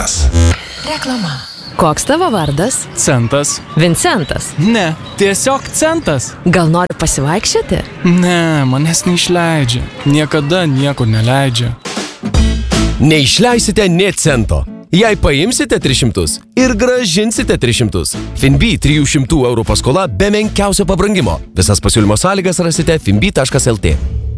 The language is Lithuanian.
Centas. Reklama. Koks tavo vardas? Centas. Vincentas. Ne, tiesiog centas. Gal nori pasivaikščioti? Ne, manęs neišleidžia. Niekada niekur neleidžia. Neišleisite nė cento. Jei paimsite 300 ir grąžinsite 300. Finbi 300 € paskola be menkiausio pabrangimo. Visas pasiūlymo sąlygas rasite finbi.lt.